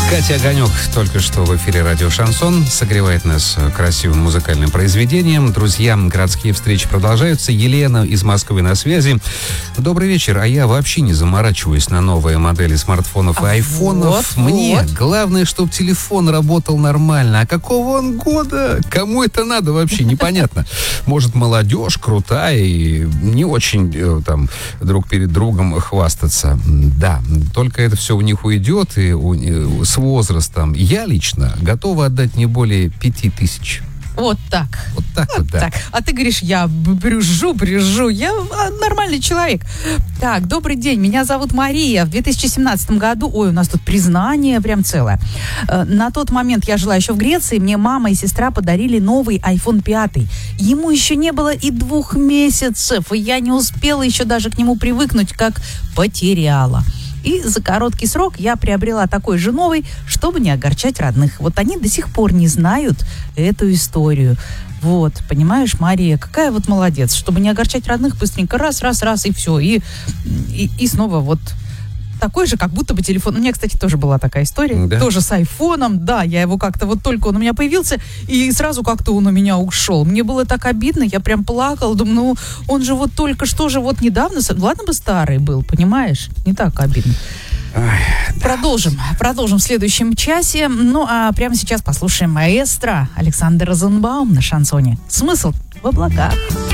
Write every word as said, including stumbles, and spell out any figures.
Катя Огонек только что в эфире радио «Шансон» согревает нас красивым музыкальным произведением. Друзья, городские встречи продолжаются. Елена из Москвы на связи. Добрый вечер. А я вообще не заморачиваюсь на новые модели смартфонов а и айфонов. Вот, Мне вот. главное, чтобы телефон работал нормально. А какого он года? Кому это надо вообще? Непонятно. Может, молодежь крутая и не очень там друг перед другом хвастаться. Да, только это все у них уйдет и у, с возрастом. Я лично готова отдать не более пяти тысяч. Вот так. Вот так вот, вот да. Так. А ты говоришь, я брюжу, брюжу. Я нормальный человек. Так, добрый день. Меня зовут Мария. В две тысячи семнадцатом году, ой, у нас тут признание прям целое. На тот момент я жила еще в Греции. Мне мама и сестра подарили новый айфон пять. Ему еще не было и двух месяцев. И я не успела еще даже к нему привыкнуть, как потеряла. И за короткий срок я приобрела такой же новый, чтобы не огорчать родных. Вот они до сих пор не знают эту историю. Вот, понимаешь, Мария, какая вот молодец. Чтобы не огорчать родных, быстренько раз, раз, раз, и все. И, и, и снова вот такой же, как будто бы телефон. У меня, кстати, тоже была такая история. Да? Тоже с айфоном. Да, я его как-то вот только он у меня появился, и сразу как-то он у меня ушел. Мне было так обидно, я прям плакала. Думаю, ну, он же вот только что же вот недавно, ладно бы старый был, понимаешь? Не так обидно. Ой, продолжим. Да. Продолжим в следующем часе. Ну, а прямо сейчас послушаем маэстро Александр Розенбаум на шансоне. Смысл в облаках.